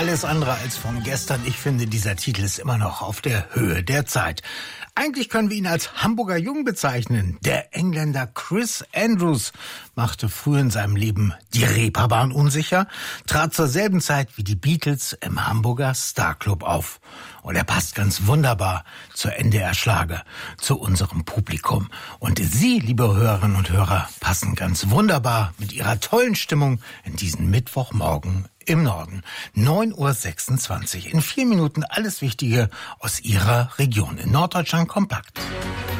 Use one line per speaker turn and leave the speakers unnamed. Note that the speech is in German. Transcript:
Alles andere als von gestern. Ich finde, dieser Titel ist immer noch auf der Höhe der Zeit. Eigentlich können wir ihn als Hamburger Jung bezeichnen. Der Engländer Chris Andrews machte früh in seinem Leben die Reeperbahn unsicher, trat zur selben Zeit wie die Beatles im Hamburger Starclub auf. Und er passt ganz wunderbar zur NDR-Schlager, zu unserem Publikum. Und Sie, liebe Hörerinnen und Hörer, passen ganz wunderbar mit Ihrer tollen Stimmung in diesen Mittwochmorgen im Norden. 9:26 Uhr. In 4 Minuten alles Wichtige aus Ihrer Region in Norddeutschland kompakt.